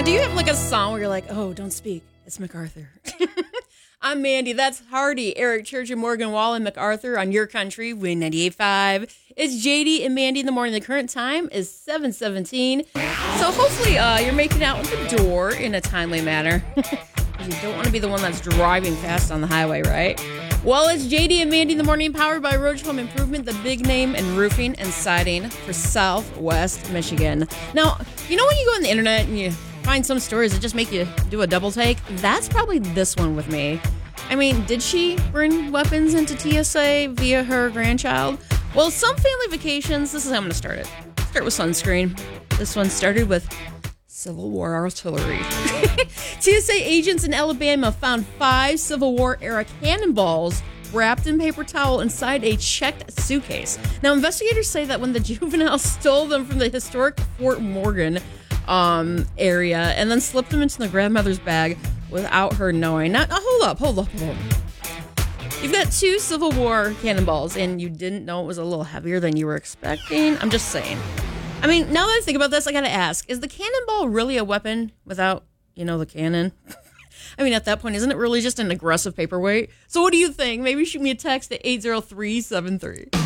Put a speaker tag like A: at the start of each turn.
A: do you have like a song where you're like, oh, don't speak, it's MacArthur? I'm Mandy, that's Hardy, Eric Church and Morgan Wall and MacArthur on your country, Win 98.5. It's JD and Mandy in the morning. The current time is 7:17. So hopefully you're making out the door in a timely manner. You don't want to be the one that's driving fast on the highway, right? Well, it's JD and Mandy in the morning, powered by Roach Home Improvement, the big name in roofing and siding for Southwest Michigan. Now, you know when you go on the internet and you find some stories that just make you do a double take? That's probably this one with me. I mean, did she bring weapons into TSA via her grandchild? Well, some family vacations, this is how I'm going to start it. Start with sunscreen. This one started with Civil War artillery. TSA agents in Alabama found 5 Civil War era cannonballs wrapped in paper towel inside a checked suitcase. Now, investigators say that when the juveniles stole them from the historic Fort Morgan area and then slipped them into the grandmother's bag without her knowing. Now, hold up. You've got 2 Civil War cannonballs and you didn't know it was a little heavier than you were expecting? I'm just saying. I mean, now that I think about this, I gotta ask, is the cannonball really a weapon without, the cannon? I mean, at that point, isn't it really just an aggressive paperweight? So what do you think? Maybe shoot me a text at 80373.